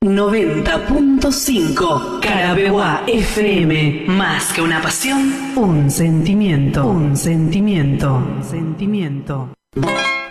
90.5 Carabeguá FM. Más que una pasión, un sentimiento. Un sentimiento. Un sentimiento.